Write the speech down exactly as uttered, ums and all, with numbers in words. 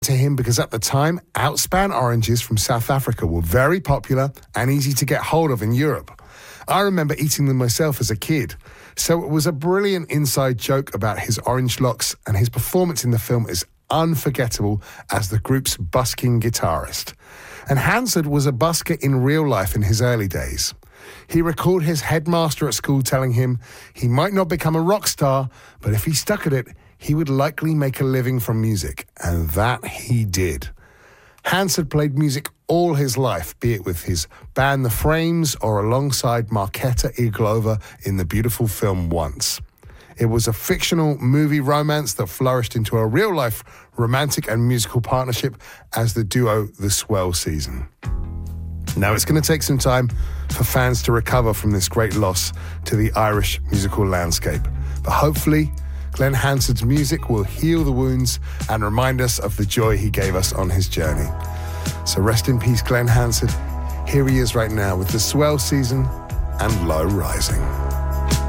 to him because at the time, Outspan oranges from South Africa were very popular and easy to get hold of in Europe. I remember eating them myself as a kid, so it was a brilliant inside joke about his orange locks, and his performance in the film is unforgettable as the group's busking guitarist. And Hansard was a busker in real life in his early days. He recalled his headmaster at school telling him he might not become a rock star, but if he stuck at it, he would likely make a living from music, and that he did. Hansard played music all his life, be it with his band The Frames or alongside Marketa Irglova in the beautiful film Once. It was a fictional movie romance that flourished into a real-life romantic and musical partnership as the duo The Swell Season. Now, it's going to take some time for fans to recover from this great loss to the Irish musical landscape, but hopefully Glenn Hansard's music will heal the wounds and remind us of the joy he gave us on his journey. So rest in peace, Glenn Hansard. Here he is right now with The Swell Season and Low Rising.